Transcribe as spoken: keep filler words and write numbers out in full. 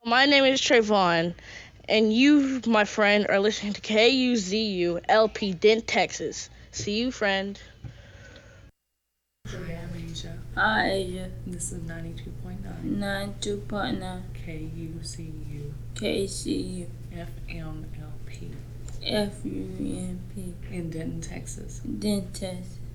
My name is Trayvon, and you, my friend, are listening to K U Z U L P Dent, Texas. See you, friend. Hi, I'm Asia. Hi, Asia. This is ninety-two point nine ninety-two point nine K U C U K C U F M L P F U N P in Denton, Texas. Dentist.